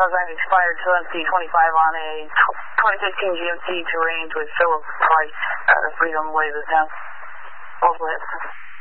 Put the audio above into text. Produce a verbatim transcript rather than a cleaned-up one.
because I've expired two M C twenty-five on a twenty fifteen G M C Terrain with Philip Price, uh, Freedom Way of the Town. Also,